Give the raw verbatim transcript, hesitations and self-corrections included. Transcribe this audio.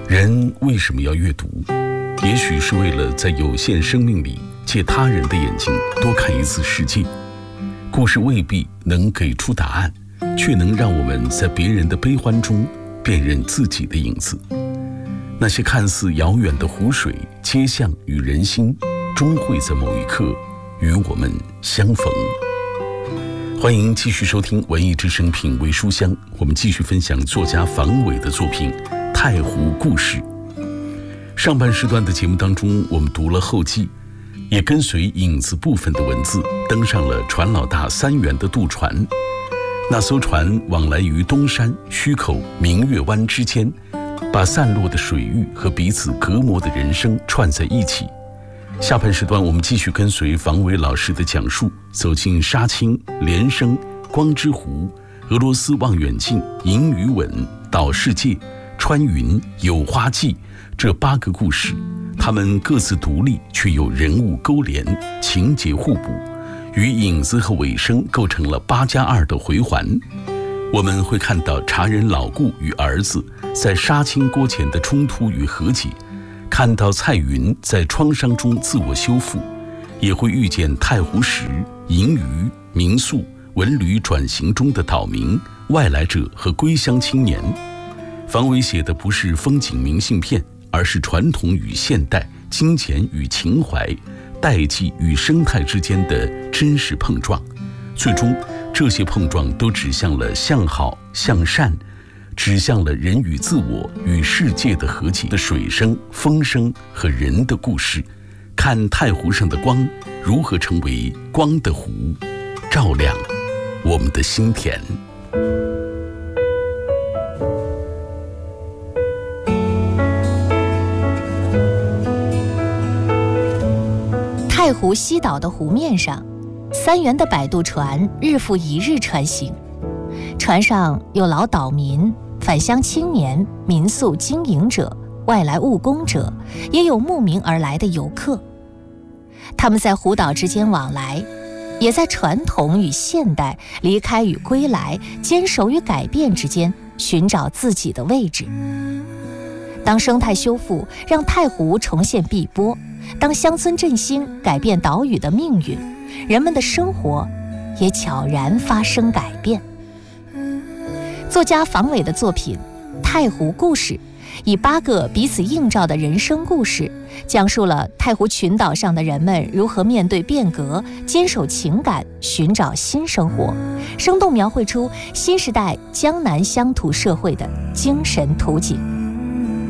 人为什么要阅读？也许是为了在有限生命里借他人的眼睛多看一次世界。故事未必能给出答案，却能让我们在别人的悲欢中辨认自己的影子。那些看似遥远的湖水、街巷与人心，终会在某一刻与我们相逢。欢迎继续收听文艺之声品味书香，我们继续分享作家房伟的作品《太湖故事》。上半时段的节目当中，我们读了后记，也跟随影子部分的文字登上了船老大三元的渡船。那艘船往来于东山、圩口、明月湾之间，把散落的水域和彼此隔膜的人生串在一起。下半时段我们继续跟随房伟老师的讲述，走进沙青、连生、光之湖、俄罗斯望远镜、银鱼吻、岛世界、穿云、有花记这八个故事，他们各自独立，却有人物勾连，情节互补，与影子和尾声构成了八加二的回环。我们会看到茶人老顾与儿子在杀青锅前的冲突与和解，看到蔡云在创伤中自我修复，也会遇见太湖石、银鱼、民宿、文旅转型中的岛民、外来者和归乡青年。房伟写的不是风景明信片，而是传统与现代、金钱与情怀、代际与生态之间的真实碰撞。最终，这些碰撞都指向了向好、向善，指向了人与自我与世界的和解的水声、风声和人的故事。看太湖上的光如何成为光的湖，照亮我们的心田。 太湖西岛的湖面上，三元的摆渡船日复一日穿行，船上有老岛民、返乡青年、民宿经营者、外来务工者，也有慕名而来的游客。他们在湖岛之间往来，也在传统与现代、离开与归来、坚守与改变之间寻找自己的位置。当生态修复让太湖重现碧波，当乡村振兴改变岛屿的命运，人们的生活也悄然发生改变。作家房伟的作品《太湖故事》以八个彼此映照的人生故事，讲述了太湖群岛上的人们如何面对变革、坚守情感、寻找新生活，生动描绘出新时代江南乡土社会的精神图景。